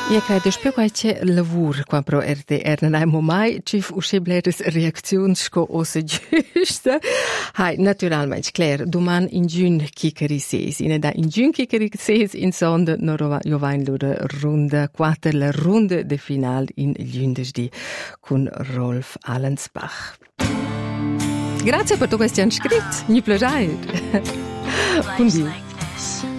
Io credo che qualche lavoro qua pro RTR non hai mai ci uscibleres reazioni o se giusta. Hai naturalmente klar domani in giugno kikeri ses in da in giugno kikeri ses in sonde norova io vain lura ronda 4 la ronda de final in lunedì con Rolf Allensbach. Grazie per tutto questo scritto, mi piace. Buon dia.